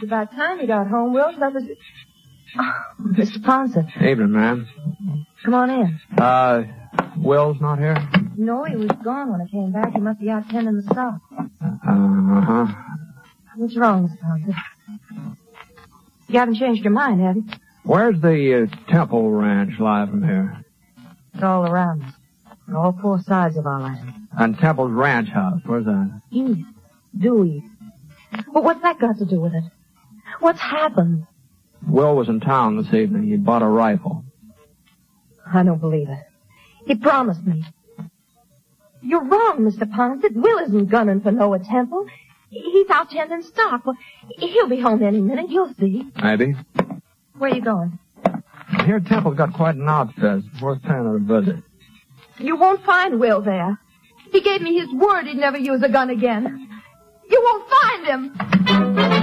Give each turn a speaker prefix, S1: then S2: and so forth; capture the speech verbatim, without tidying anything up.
S1: It's about time you got home, Will. That was... Oh, Mister Ponson.
S2: Evening, ma'am.
S1: Come on in.
S2: Uh, Will's not here?
S1: No, he was gone when I came back. He must be out tending the stock.
S2: Uh-huh.
S1: What's wrong, Mister Ponson? You haven't changed your mind, have you?
S2: Where's the uh, Temple Ranch lie from here?
S1: It's all around us. On all four sides of our land.
S2: And Temple's ranch house, where's that?
S1: East. Due east. But what's that got to do with it? What's happened?
S2: Will was in town this evening. He bought a rifle.
S1: I don't believe it. He promised me. You're wrong, Mister Ponson. Will isn't gunning for Noah Temple. He's out tending stock. Well, he'll be home any minute. You'll see.
S2: Maybe.
S1: Where are you going?
S2: I hear Temple's got quite an outfit. It's worth paying it a visit.
S1: You won't find Will there. He gave me his word he'd never use a gun again. You won't find him.